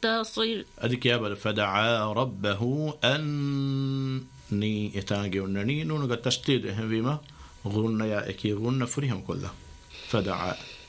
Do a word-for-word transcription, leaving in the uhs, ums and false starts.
تصير أديك يا بل فدعا ربه أني يتاجي ونني نون قد تشتيد هم بما غن يا أكي غن فريهم كله فدعا